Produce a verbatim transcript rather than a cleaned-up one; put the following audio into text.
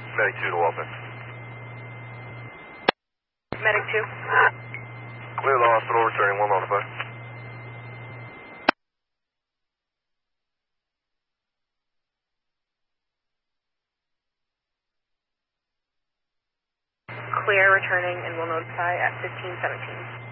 Medic two to Walton. Medic two. Clear the hospital, returning one notified. Clear, returning, and will notify at fifteen seventeen.